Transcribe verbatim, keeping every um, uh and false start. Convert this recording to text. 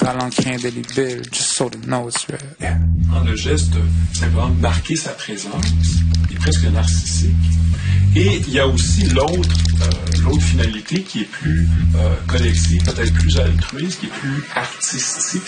l'encre indélébile, just so they know it's real. Yeah. Dans le geste de simplement marquer sa présence, il est presque narcissique. Et il y a aussi l'autre, euh, l'autre finalité qui est plus euh, collective, peut-être plus altruiste, qui est plus artistique,